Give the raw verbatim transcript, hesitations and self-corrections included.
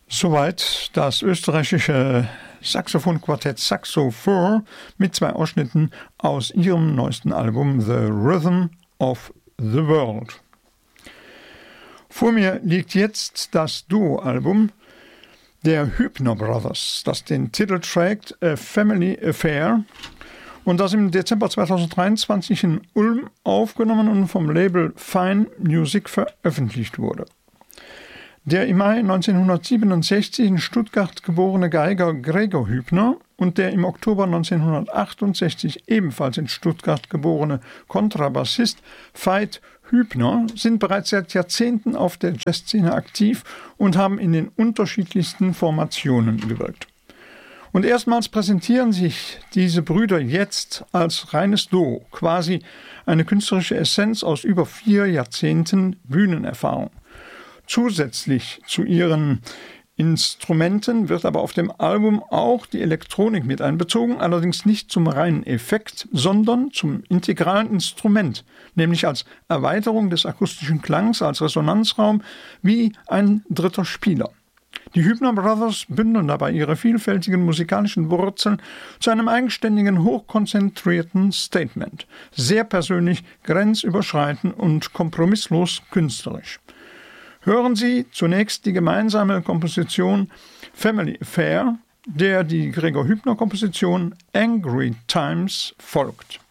Soweit das österreichische Saxophonquartett Saxo vier mit zwei Ausschnitten aus ihrem neuesten Album The Rhythm of the World. Vor mir liegt jetzt das Duo-Album der Hübner Brothers, das den Titel trägt A Family Affair und das im Dezember zweitausenddreiundzwanzig in Ulm aufgenommen und vom Label Fine Music veröffentlicht wurde. Der im Mai neunzehnhundertsiebenundsechzig in Stuttgart geborene Geiger Gregor Hübner und der im Oktober neunzehnhundertachtundsechzig ebenfalls in Stuttgart geborene Kontrabassist Veit Hübner sind bereits seit Jahrzehnten auf der Jazzszene aktiv und haben in den unterschiedlichsten Formationen gewirkt. Und erstmals präsentieren sich diese Brüder jetzt als reines Duo, quasi eine künstlerische Essenz aus über vier Jahrzehnten Bühnenerfahrung. Zusätzlich zu ihren Instrumenten wird aber auf dem Album auch die Elektronik mit einbezogen, allerdings nicht zum reinen Effekt, sondern zum integralen Instrument, nämlich als Erweiterung des akustischen Klangs, als Resonanzraum, wie ein dritter Spieler. Die Hübner Brothers bündeln dabei ihre vielfältigen musikalischen Wurzeln zu einem eigenständigen, hochkonzentrierten Statement. Sehr persönlich, grenzüberschreitend und kompromisslos künstlerisch. Hören Sie zunächst die gemeinsame Komposition Family Affair, der die Gregor Hübner Komposition Angry Times folgt.